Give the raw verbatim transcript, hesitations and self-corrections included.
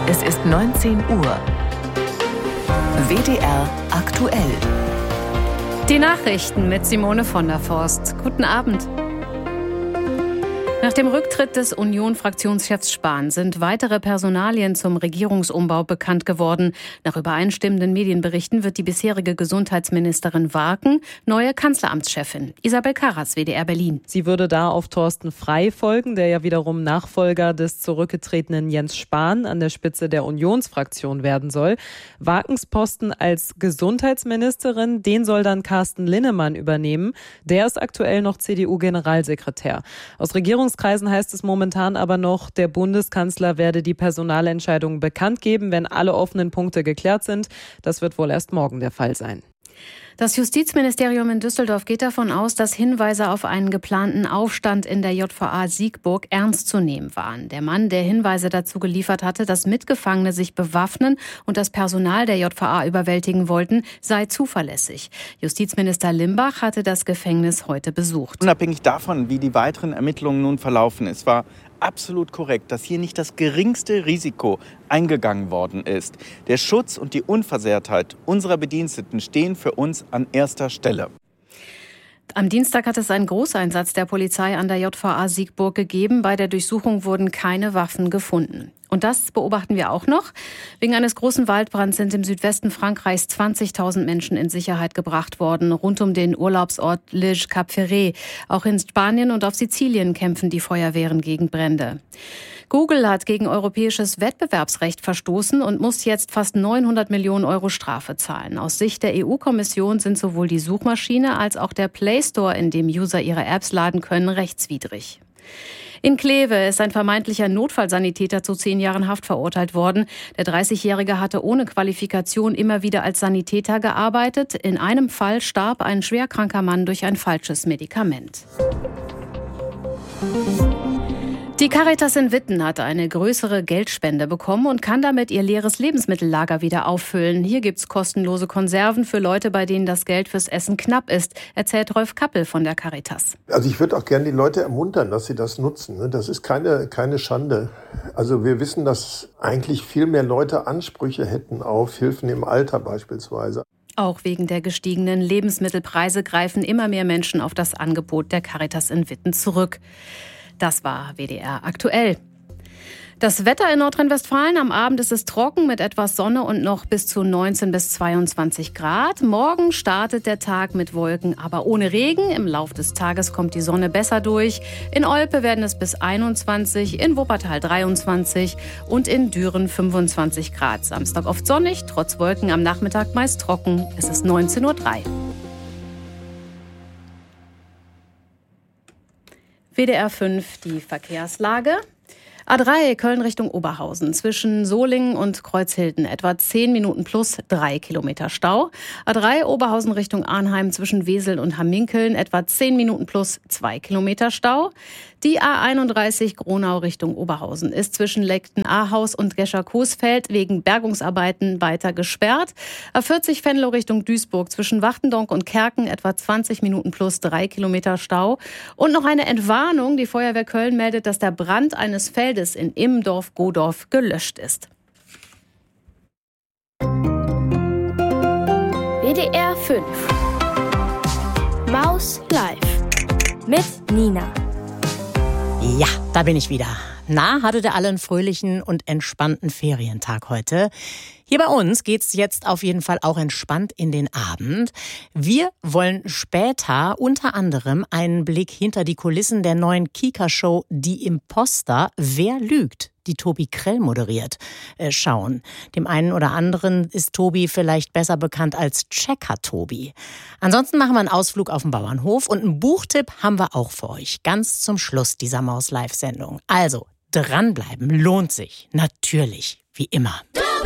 Es ist neunzehn Uhr. W D R aktuell. Die Nachrichten mit Simone von der Forst. Guten Abend. Nach dem Rücktritt des Union-Fraktionschefs Spahn sind weitere Personalien zum Regierungsumbau bekannt geworden. Nach übereinstimmenden Medienberichten wird die bisherige Gesundheitsministerin Warken neue Kanzleramtschefin. Isabel Karras, W D R Berlin. Sie würde da auf Thorsten Frey folgen, der ja wiederum Nachfolger des zurückgetretenen Jens Spahn an der Spitze der Unionsfraktion werden soll. Warkens Posten als Gesundheitsministerin, den soll dann Carsten Linnemann übernehmen. Der ist aktuell noch C D U-Generalsekretär. Aus Regierungs Kreisen heißt es momentan aber noch, der Bundeskanzler werde die Personalentscheidungen bekannt geben, wenn alle offenen Punkte geklärt sind. Das wird wohl erst morgen der Fall sein. Das Justizministerium in Düsseldorf geht davon aus, dass Hinweise auf einen geplanten Aufstand in der J V A Siegburg ernst zu nehmen waren. Der Mann, der Hinweise dazu geliefert hatte, dass Mitgefangene sich bewaffnen und das Personal der J V A überwältigen wollten, sei zuverlässig. Justizminister Limbach hatte das Gefängnis heute besucht. Unabhängig davon, wie die weiteren Ermittlungen nun verlaufen, es war absolut korrekt, dass hier nicht das geringste Risiko eingegangen worden ist. Der Schutz und die Unversehrtheit unserer Bediensteten stehen für uns an erster Stelle. Am Dienstag hat es einen Großeinsatz der Polizei an der J V A Siegburg gegeben. Bei der Durchsuchung wurden keine Waffen gefunden. Und das beobachten wir auch noch. Wegen eines großen Waldbrands sind im Südwesten Frankreichs zwanzigtausend Menschen in Sicherheit gebracht worden, rund um den Urlaubsort Les Cap Ferret. Auch in Spanien und auf Sizilien kämpfen die Feuerwehren gegen Brände. Google hat gegen europäisches Wettbewerbsrecht verstoßen und muss jetzt fast neunhundert Millionen Euro Strafe zahlen. Aus Sicht der E U-Kommission sind sowohl die Suchmaschine als auch der Play Store, in dem User ihre Apps laden können, rechtswidrig. In Kleve ist ein vermeintlicher Notfallsanitäter zu zehn Jahren Haft verurteilt worden. Der dreißigjährige hatte ohne Qualifikation immer wieder als Sanitäter gearbeitet. In einem Fall starb ein schwerkranker Mann durch ein falsches Medikament. Die Caritas in Witten hat eine größere Geldspende bekommen und kann damit ihr leeres Lebensmittellager wieder auffüllen. Hier gibt's kostenlose Konserven für Leute, bei denen das Geld fürs Essen knapp ist, erzählt Rolf Kappel von der Caritas. Also ich würde auch gerne die Leute ermuntern, dass sie das nutzen. Das ist keine, keine Schande. Also wir wissen, dass eigentlich viel mehr Leute Ansprüche hätten auf Hilfen im Alter beispielsweise. Auch wegen der gestiegenen Lebensmittelpreise greifen immer mehr Menschen auf das Angebot der Caritas in Witten zurück. Das war W D R aktuell. Das Wetter in Nordrhein-Westfalen: Am Abend ist es trocken mit etwas Sonne und noch bis zu neunzehn bis zweiundzwanzig Grad. Morgen startet der Tag mit Wolken, aber ohne Regen. Im Lauf des Tages kommt die Sonne besser durch. In Olpe werden es bis einundzwanzig, in Wuppertal dreiundzwanzig und in Düren fünfundzwanzig Grad. Samstag oft sonnig, trotz Wolken, am Nachmittag meist trocken. Es ist neunzehn Uhr drei. W D R fünf, die Verkehrslage. A drei Köln Richtung Oberhausen zwischen Solingen und Kreuzhilden etwa zehn Minuten plus drei Kilometer Stau. A drei Oberhausen Richtung Arnheim zwischen Wesel und Hamminkeln etwa zehn Minuten plus zwei Kilometer Stau. Die A einunddreißig Gronau Richtung Oberhausen ist zwischen Leckten-Ahaus und Gescher-Coesfeld wegen Bergungsarbeiten weiter gesperrt. A vierzig Venlo Richtung Duisburg zwischen Wachtendonk und Kerken etwa zwanzig Minuten plus drei Kilometer Stau. Und noch eine Entwarnung. Die Feuerwehr Köln meldet, dass der Brand eines Feldes in Immendorf-Godorf gelöscht ist. W D R fünf Maus Live mit Nina. Ja, da bin ich wieder. Na, hattet ihr alle einen fröhlichen und entspannten Ferientag heute? Hier bei uns geht's jetzt auf jeden Fall auch entspannt in den Abend. Wir wollen später unter anderem einen Blick hinter die Kulissen der neuen Kika-Show Die Imposter, Wer lügt?, die Tobi Krell moderiert, äh, schauen. Dem einen oder anderen ist Tobi vielleicht besser bekannt als Checker-Tobi. Ansonsten machen wir einen Ausflug auf den Bauernhof und einen Buchtipp haben wir auch für euch, ganz zum Schluss dieser Maus-Live-Sendung. Also, dranbleiben lohnt sich, natürlich, wie immer.